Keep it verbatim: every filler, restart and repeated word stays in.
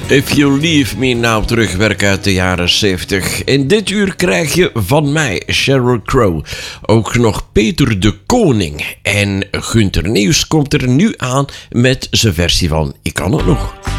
If You Leave Me Now, terugwerk uit de jaren zeventig. In dit uur krijg je van mij Sheryl Crow, ook nog Peter de Koning. En Gunther Nieuws komt er nu aan met zijn versie van Ik kan het nog.